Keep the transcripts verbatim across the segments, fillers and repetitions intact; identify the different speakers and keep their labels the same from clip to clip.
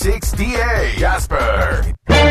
Speaker 1: sixty A Jasper.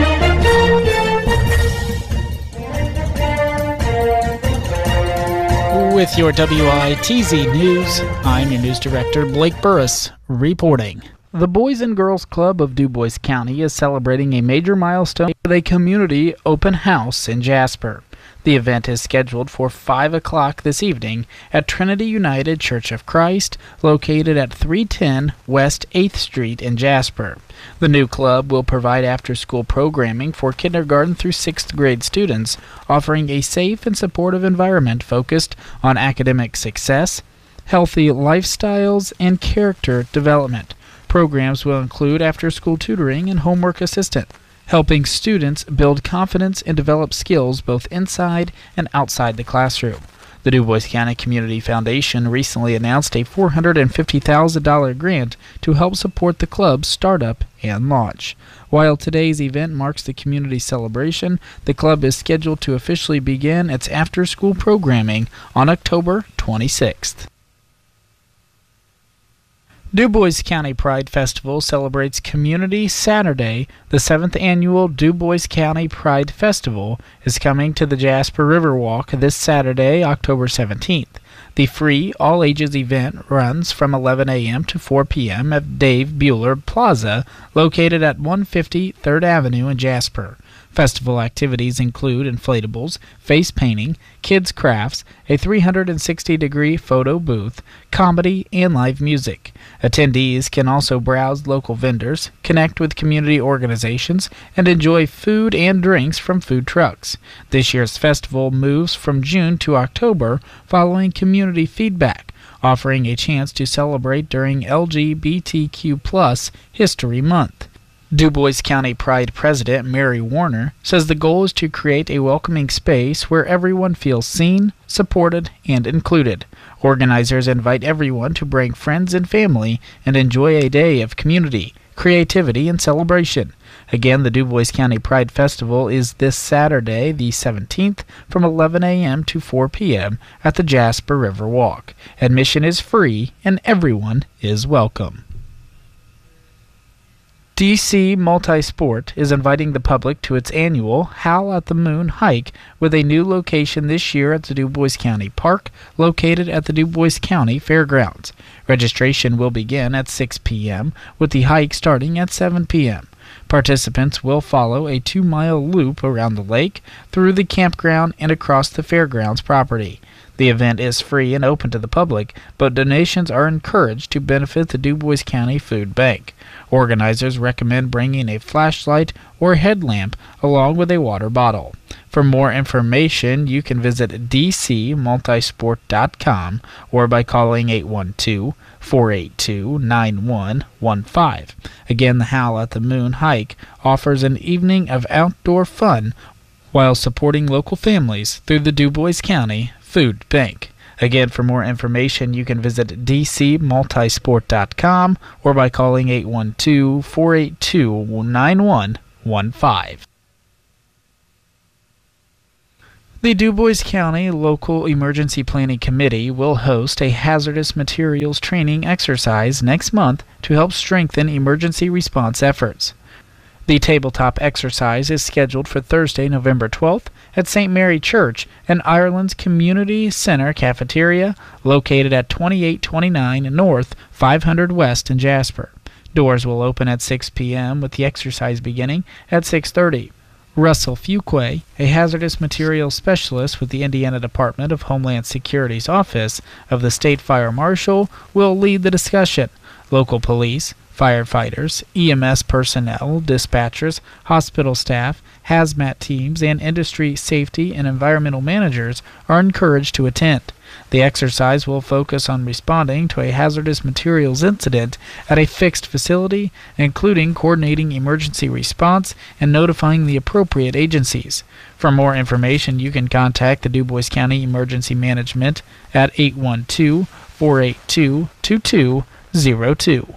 Speaker 2: With your W I T Z News, I'm your news director, Blake Burris, reporting. The Boys and Girls Club of DuBois County is celebrating a major milestone with a community open house in Jasper. The event is scheduled for five o'clock this evening at Trinity United Church of Christ, located at three ten West eighth Street in Jasper. The new club will provide after-school programming for kindergarten through sixth grade students, offering a safe and supportive environment focused on academic success, healthy lifestyles, and character development. Programs will include after-school tutoring and homework assistance, helping students build confidence and develop skills both inside and outside the classroom. The DuBois County Community Foundation recently announced a four hundred fifty thousand dollars grant to help support the club's startup and launch. While today's event marks the community celebration, the club is scheduled to officially begin its after-school programming on October twenty-sixth. DuBois County Pride Festival celebrates Community Saturday. The seventh annual DuBois County Pride Festival is coming to the Jasper Riverwalk this Saturday, October seventeenth. The free, all-ages event runs from eleven a m to four p m at Dave Bueller Plaza, located at one fifty third Avenue in Jasper. Festival activities include inflatables, face painting, kids' crafts, a three hundred sixty degree photo booth, comedy, and live music. Attendees can also browse local vendors, connect with community organizations, and enjoy food and drinks from food trucks. This year's festival moves from June to October following community feedback, offering a chance to celebrate during L G B T Q plus History Month. DuBois County Pride President Mary Warner says the goal is to create a welcoming space where everyone feels seen, supported, and included. Organizers invite everyone to bring friends and family and enjoy a day of community, creativity, and celebration. Again, the DuBois County Pride Festival is this Saturday, the seventeenth, from eleven a m to four p m at the Jasper River Walk. Admission is free and everyone is welcome. D C Multisport is inviting the public to its annual Howl at the Moon hike with a new location this year at the DuBois County Park, located at the DuBois County Fairgrounds. Registration will begin at six p m, with the hike starting at seven p m Participants will follow a two-mile loop around the lake, through the campground, and across the fairgrounds property. The event is free and open to the public, but donations are encouraged to benefit the DuBois County Food Bank. Organizers recommend bringing a flashlight or headlamp along with a water bottle. For more information, you can visit d c multisport dot com or by calling eight one two, four eight two, nine one one five. Again, the Howl at the Moon hike offers an evening of outdoor fun while supporting local families through the DuBois County Food Bank. Again, for more information, you can visit d c multisport dot com or by calling eight one two, four eight two, nine one one five. The DuBois County Local Emergency Planning Committee will host a hazardous materials training exercise next month to help strengthen emergency response efforts. The tabletop exercise is scheduled for Thursday, November twelfth at Saint Mary Church and Ireland's Community Center Cafeteria, located at twenty-eight twenty-nine North, five hundred West in Jasper. Doors will open at six p m with the exercise beginning at six thirty. Russell Fuqua, a hazardous materials specialist with the Indiana Department of Homeland Security's Office of the State Fire Marshal, will lead the discussion. Local police, firefighters, E M S personnel, dispatchers, hospital staff, hazmat teams, and industry safety and environmental managers are encouraged to attend. The exercise will focus on responding to a hazardous materials incident at a fixed facility, including coordinating emergency response and notifying the appropriate agencies. For more information, you can contact the DuBois County Emergency Management at eight one two, four eight two, two two zero two.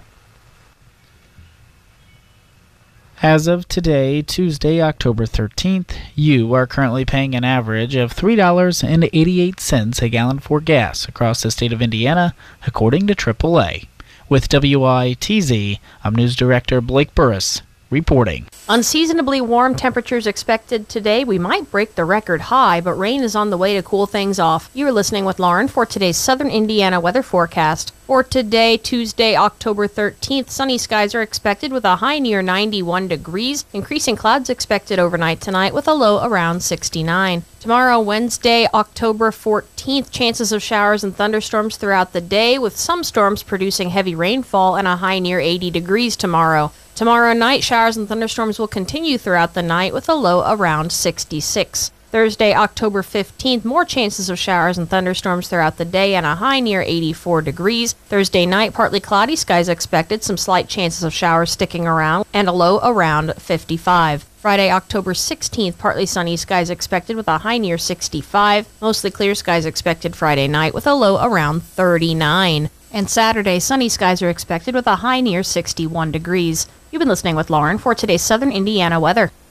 Speaker 2: As of today, Tuesday, October thirteenth, you are currently paying an average of three dollars and eighty-eight cents a gallon for gas across the state of Indiana, according to triple A. With W I T Z, I'm News Director Blake Burris reporting.
Speaker 3: Unseasonably warm temperatures expected today. We might break the record high, but rain is on the way to cool things off. You're listening with Lauren for today's Southern Indiana weather forecast. For today, Tuesday, October thirteenth, sunny skies are expected with a high near ninety-one degrees. Increasing clouds expected overnight tonight with a low around sixty-nine. Tomorrow, Wednesday, October fourteenth, chances of showers and thunderstorms throughout the day, with some storms producing heavy rainfall and a high near eighty degrees tomorrow. Tomorrow night, showers and thunderstorms will continue throughout the night with a low around sixty-six. Thursday, October fifteenth, more chances of showers and thunderstorms throughout the day and a high near eighty-four degrees. Thursday night, partly cloudy skies expected, some slight chances of showers sticking around, and a low around fifty-five. Friday, October sixteenth, partly sunny skies expected with a high near sixty-five. Mostly clear skies expected Friday night with a low around thirty-nine. And Saturday, sunny skies are expected with a high near sixty-one degrees. You've been listening with Lauren for today's Southern Indiana weather.